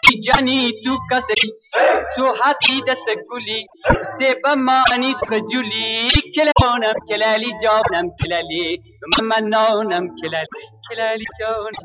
جانی تو کسی تو حقی دست گلی سبا مانی سجولی کلانم کلالی جانم کلالی من نانم کلالی کلالی جانم